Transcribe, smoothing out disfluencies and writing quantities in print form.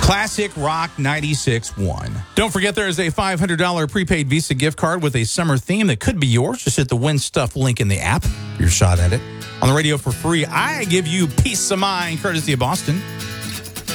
Classic Rock 96.1. Don't forget there is a $500 prepaid Visa gift card with a summer theme that could be yours. Just hit the Win Stuff link in the app. Your shot at it. On the radio for free, I give you peace of mind, courtesy of Boston.